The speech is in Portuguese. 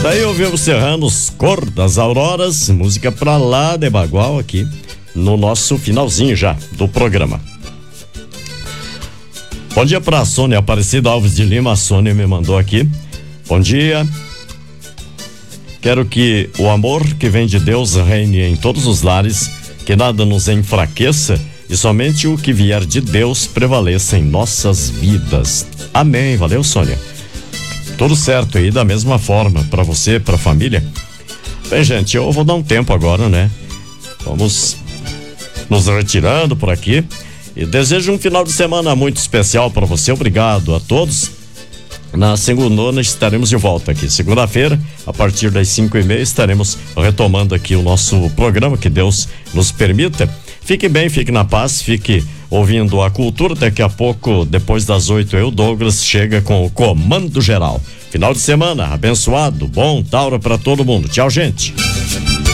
Daí ouvimos Serranos, Cor das Auroras, música pra lá de Bagual aqui no nosso finalzinho já do programa. Bom dia pra Sônia Aparecida Alves de Lima, a Sônia me mandou aqui. Bom dia. Quero que o amor que vem de Deus reine em todos os lares, que nada nos enfraqueça e somente o que vier de Deus prevaleça em nossas vidas. Amém. Valeu, Sônia. Tudo certo aí, da mesma forma, pra você, pra família. Bem, gente, eu vou dar um tempo agora, né? Vamos nos retirando por aqui e desejo um final de semana muito especial pra você. Obrigado a todos. Na segunda estaremos de volta aqui. Segunda-feira, a partir das 5:30, estaremos retomando aqui o nosso programa, que Deus nos permita. Fique bem, fique na paz, fique ouvindo a cultura. Daqui a pouco, depois das 8, eu, Douglas, chega com o Comando Geral. Final de semana abençoado, bom, Tauro pra todo mundo. Tchau, gente.